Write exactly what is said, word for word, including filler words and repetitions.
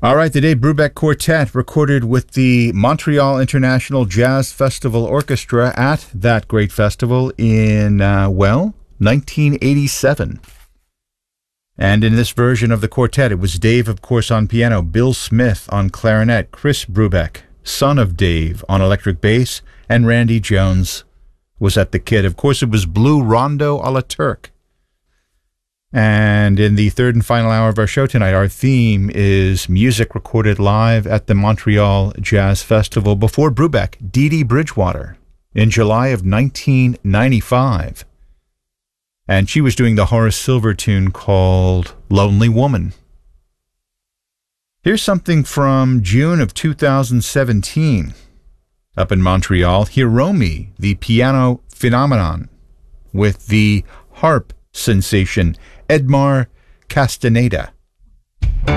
All right, the Dave Brubeck Quartet recorded with the Montreal International Jazz Festival Orchestra at that great festival in, uh, well, nineteen eighty-seven. And in this version of the quartet, it was Dave, of course, on piano, Bill Smith on clarinet, Chris Brubeck, son of Dave, on electric bass, and Randy Jones was at the kit. Of course, it was Blue Rondo a la Turk. And in the third and final hour of our show tonight, our theme is music recorded live at the Montreal Jazz Festival before Brubeck, Dee Dee Bridgewater, in July of nineteen ninety-five. And she was doing the Horace Silver tune called Lonely Woman. Here's something from June of two thousand seventeen. Up in Montreal, Hiromi, the piano phenomenon, with the harp sensation Edmar Castaneda.